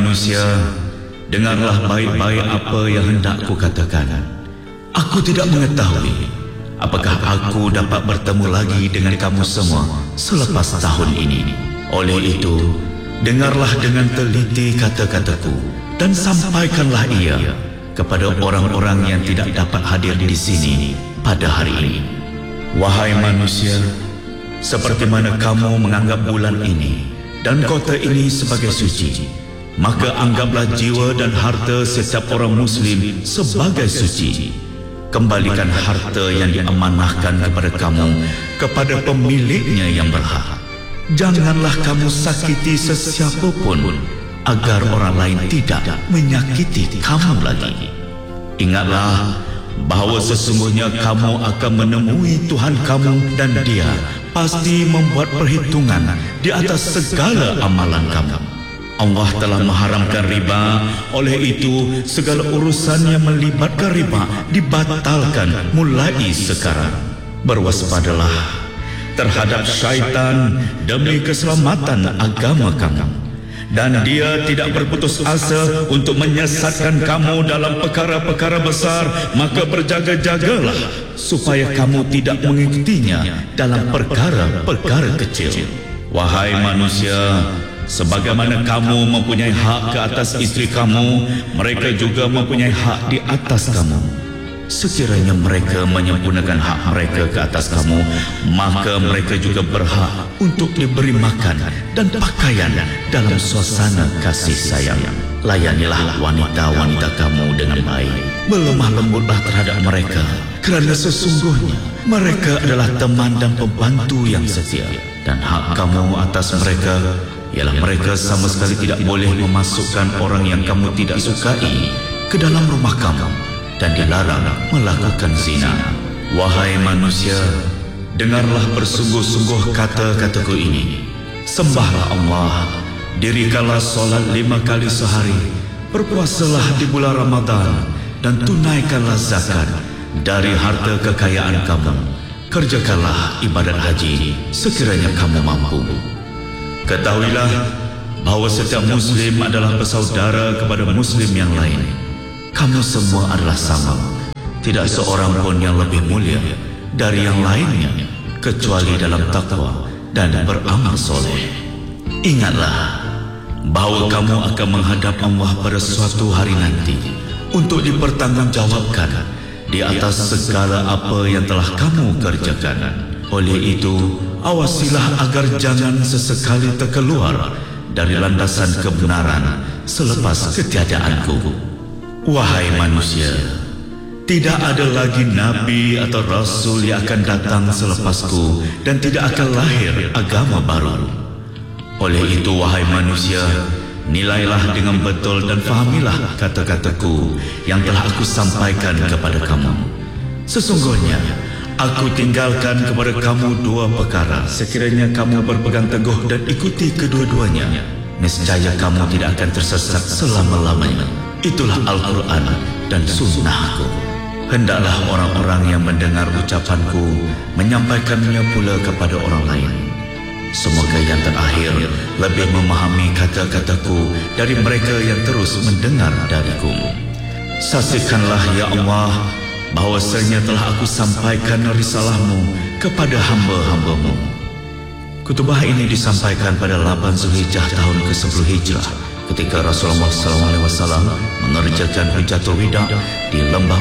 manusia, dengarlah baik-baik apa yang hendak ku katakan. Aku tidak mengetahui apakah aku dapat bertemu lagi dengan kamu semua selepas tahun ini. Oleh itu, dengarlah dengan teliti kata-kataku dan sampaikanlah ia kepada orang-orang yang tidak dapat hadir di sini pada hari ini. Wahai manusia, seperti mana kamu menganggap bulan ini dan kota ini sebagai suci, maka anggaplah jiwa dan harta setiap orang Muslim sebagai suci. Kembalikan harta yang diamanahkan kepada kamu kepada pemiliknya yang berhak. Janganlah kamu sakiti sesiapa pun, agar orang lain tidak menyakiti kamu lagi. Ingatlah bahawa sesungguhnya kamu akan menemui Tuhan kamu dan Dia pasti membuat perhitungan di atas segala amalan kamu. Allah telah mengharamkan riba, oleh itu segala urusan yang melibatkan riba dibatalkan mulai sekarang. Berwaspadalah terhadap syaitan demi keselamatan agama kamu, dan dia tidak berputus asa untuk menyesatkan kamu dalam perkara-perkara besar. Maka berjaga-jagalah supaya kamu tidak mengikutinya dalam perkara-perkara kecil. Wahai manusia, sebagaimana kamu mempunyai hak ke atas isteri kamu, mereka juga mempunyai hak di atas kamu. Sekiranya mereka menyempurnakan hak mereka ke atas kamu, maka mereka juga berhak untuk diberi makan dan pakaian dalam suasana kasih sayang. Layanilah wanita-wanita kamu dengan baik. Berlemah lembutlah terhadap mereka, kerana sesungguhnya mereka adalah teman dan pembantu yang setia. Dan hak kamu atas mereka ialah mereka sama sekali tidak boleh memasukkan orang yang kamu tidak sukai ke dalam rumah kamu, dan dilarang melakukan zina. Wahai manusia, dengarlah bersungguh-sungguh kata-kataku ini. Sembahlah Allah, dirikanlah solat 5 kali sehari, berpuasalah di bulan Ramadan, dan tunaikanlah zakat dari harta kekayaan kamu. Kerjakanlah ibadat haji sekiranya kamu mampu. Ketahuilah bahawa setiap Muslim adalah bersaudara kepada Muslim yang lain. Kamu semua adalah sama. Tidak seorang pun yang lebih mulia dari yang lainnya, kecuali dalam takwa dan beramal soleh. Ingatlah bahawa kamu akan menghadap Allah pada suatu hari nanti untuk dipertanggungjawabkan di atas segala apa yang telah kamu kerjakan. Oleh itu, awasilah agar jangan sesekali terkeluar dari landasan kebenaran selepas ketiadaanku. Wahai manusia, tidak ada lagi nabi atau rasul yang akan datang selepasku, dan tidak akan lahir agama baru. Oleh itu, wahai manusia, nilailah dengan betul dan fahamilah kata-kataku yang telah aku sampaikan kepada kamu. Sesungguhnya aku tinggalkan kepada kamu 2 perkara. Sekiranya kamu berpegang teguh dan ikuti kedua-duanya, nescaya kamu tidak akan tersesat selama-lamanya. Itulah Al-Quran dan Sunnahku. Hendaklah orang-orang yang mendengar ucapanku menyampaikannya pula kepada orang lain. Semoga yang terakhir lebih memahami kata-kataku dari mereka yang terus mendengar dariku. Saksikanlah ya Allah bahwasanya telah aku sampaikan risalahmu kepada hamba-hambamu. Kutubah ini disampaikan pada 8 Zulhijjah tahun ke-10 Hijrah, ketika Rasulullah SAW mengerjakan Hujjatul Wida di lembah